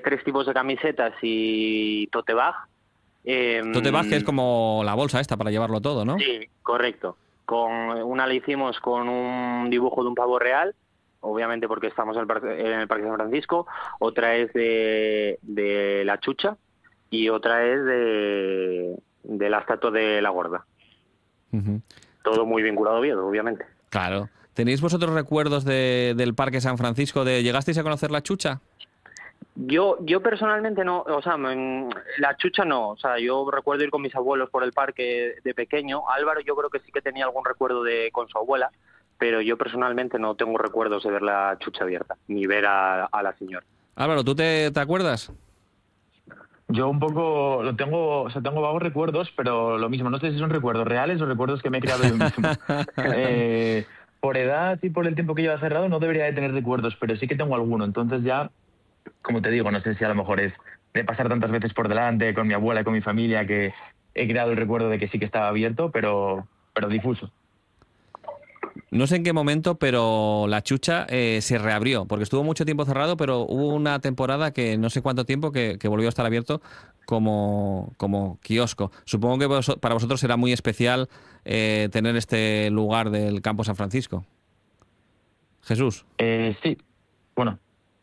tres tipos de camisetas y tote bag. Tote bag, que es como la bolsa esta para llevarlo todo, ¿no? Sí, correcto. Una la hicimos con un dibujo de un pavo real, obviamente porque estamos en el Parque San Francisco. Otra es de la chucha y otra es de la estatua de la gorda. Uh-huh. Todo muy vinculado a Oviedo, obviamente. Claro. ¿Tenéis vosotros recuerdos del Parque San Francisco? ¿Llegasteis a conocer la chucha? Yo personalmente no, o sea, la chucha no, o sea, yo recuerdo ir con mis abuelos por el parque de pequeño. Álvaro yo creo que sí que tenía algún recuerdo con su abuela, pero yo personalmente no tengo recuerdos de ver la chucha abierta, ni ver a la señora. Álvaro, ¿tú te acuerdas? Yo un poco lo tengo, o sea, tengo vagos recuerdos, pero lo mismo, no sé si son recuerdos reales o recuerdos que me he creado yo mismo. Por edad y por el tiempo que lleva cerrado no debería de tener recuerdos, pero sí que tengo alguno. Entonces ya, como te digo, no sé si a lo mejor es de pasar tantas veces por delante con mi abuela y con mi familia que he creado el recuerdo de que sí que estaba abierto, pero difuso. No sé en qué momento, pero la chucha se reabrió, porque estuvo mucho tiempo cerrado, pero hubo una temporada que no sé cuánto tiempo que volvió a estar abierto como kiosco. Supongo que para vosotros será muy especial tener este lugar del Campo San Francisco. Jesús. Sí, bueno.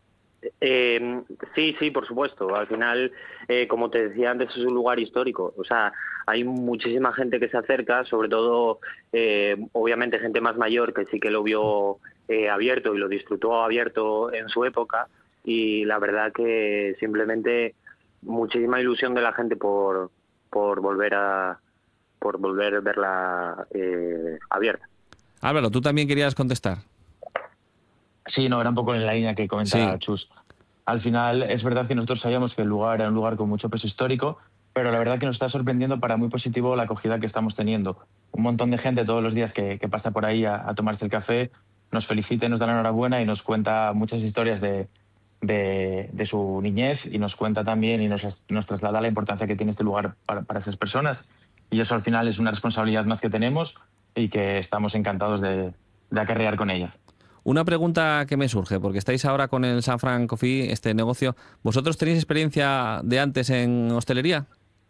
Sí, por supuesto. Al final, como te decía antes, es un lugar histórico. O sea, hay muchísima gente que se acerca, sobre todo, obviamente, gente más mayor que sí que lo vio abierto y lo disfrutó abierto en su época. Y la verdad que simplemente muchísima ilusión de la gente por volver a verla abierta. Álvaro, ¿tú también querías contestar? Sí, no, era un poco en la línea que comentaba Chus. Al final, es verdad que nosotros sabíamos que el lugar era un lugar con mucho peso histórico, pero la verdad que nos está sorprendiendo para muy positivo la acogida que estamos teniendo. Un montón de gente todos los días que pasa por ahí a tomarse el café nos felicita y nos da la enhorabuena y nos cuenta muchas historias de su niñez y nos cuenta también y nos traslada la importancia que tiene este lugar para esas personas. Y eso al final es una responsabilidad más que tenemos y que estamos encantados de acarrear con ella. Una pregunta que me surge, porque estáis ahora con el San Fran Coffee, este negocio. ¿Vosotros tenéis experiencia de antes en hostelería?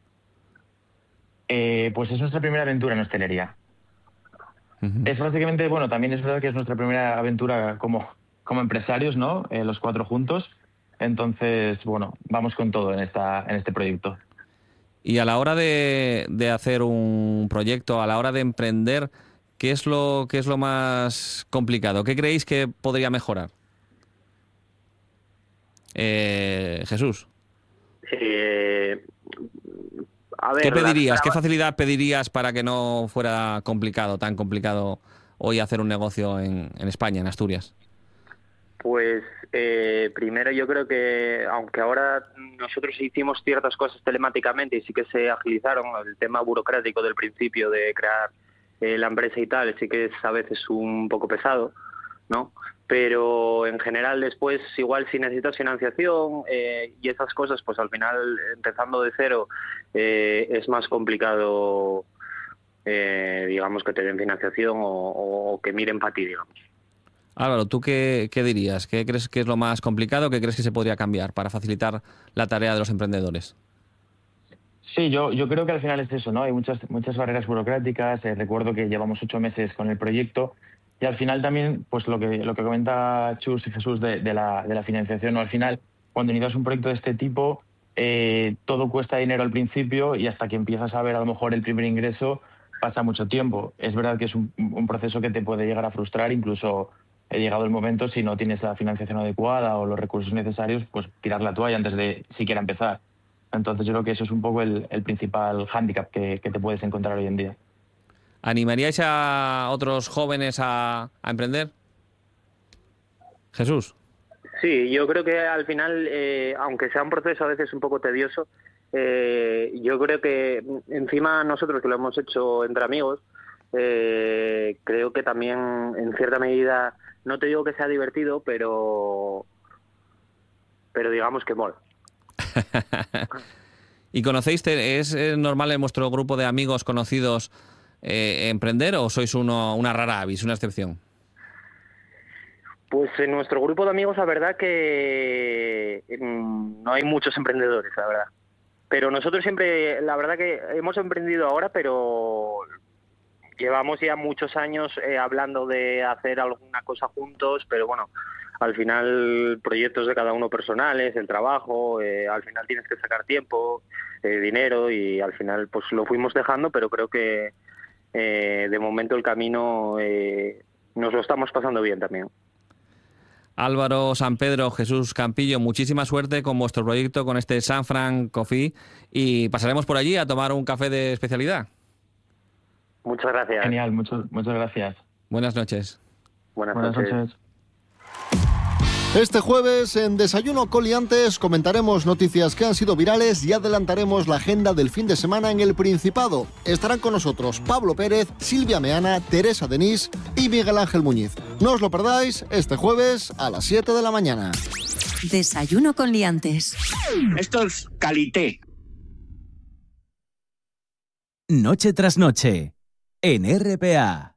Pues es nuestra primera aventura en hostelería. Uh-huh. Es básicamente, bueno, también es verdad que es nuestra primera aventura como empresarios, ¿no? Los cuatro juntos. Entonces, bueno, vamos con todo en este proyecto. Y a la hora de hacer un proyecto, a la hora de emprender, ¿qué es lo más complicado? ¿Qué creéis que podría mejorar? Jesús. A ver, ¿qué pedirías? ¿Qué facilidad pedirías para que no fuera tan complicado hoy hacer un negocio en España, en Asturias? Pues primero yo creo que, aunque ahora nosotros hicimos ciertas cosas telemáticamente y sí que se agilizaron, el tema burocrático del principio de crear la empresa y tal, sí que es a veces un poco pesado, ¿no? Pero en general después, igual si necesitas financiación y esas cosas, pues al final, empezando de cero, es más complicado, digamos, que te den financiación o que miren para ti, digamos. Álvaro, ¿tú qué dirías? ¿Qué crees que es lo más complicado? ¿Qué crees que se podría cambiar para facilitar la tarea de los emprendedores? Sí, yo creo que al final es eso, ¿no? Hay muchas barreras burocráticas. Recuerdo que llevamos 8 meses con el proyecto y al final también, pues lo que comenta Chus y Jesús de la financiación, ¿no? Al final, cuando inicias un proyecto de este tipo, todo cuesta dinero al principio y hasta que empiezas a ver a lo mejor el primer ingreso pasa mucho tiempo. Es verdad que es un proceso que te puede llegar a frustrar, incluso llegado el momento, si no tienes la financiación adecuada o los recursos necesarios, pues tirar la toalla antes de siquiera empezar. Entonces yo creo que eso es un poco el principal hándicap que te puedes encontrar hoy en día. ¿Animaríais a otros jóvenes a emprender? Jesús. Sí, yo creo que al final, aunque sea un proceso a veces un poco tedioso, yo creo que encima nosotros que lo hemos hecho entre amigos, creo que también en cierta medida, no te digo que sea divertido, pero digamos que mola. ¿Y conocéis, es normal en vuestro grupo de amigos conocidos emprender o sois una rara avis, una excepción? Pues en nuestro grupo de amigos, la verdad que no hay muchos emprendedores, la verdad. Pero nosotros siempre, la verdad que hemos emprendido ahora, pero llevamos ya muchos años hablando de hacer alguna cosa juntos, pero bueno, al final proyectos de cada uno personales, el trabajo, al final tienes que sacar tiempo, dinero, y al final pues lo fuimos dejando, pero creo que de momento el camino nos lo estamos pasando bien también. Álvaro San Pedro, Jesús Campillo, muchísima suerte con vuestro proyecto, con este San Fran Coffee, y pasaremos por allí a tomar un café de especialidad. Muchas gracias. Genial, muchas gracias. Buenas noches. Buenas noches. Este jueves en Desayuno Coliantes comentaremos noticias que han sido virales y adelantaremos la agenda del fin de semana en el Principado. Estarán con nosotros Pablo Pérez, Silvia Meana, Teresa Denis y Miguel Ángel Muñiz. No os lo perdáis este jueves a las 7 de la mañana. Desayuno con liantes. Esto es calité. Noche tras noche en RPA.